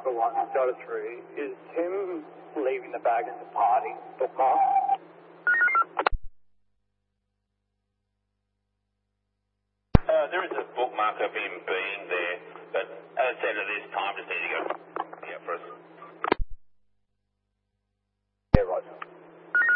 Alpha 1, Delta 3. Is Tim leaving the bag and departing bookmark? There is a bookmark of him being there, but as I said at this time, just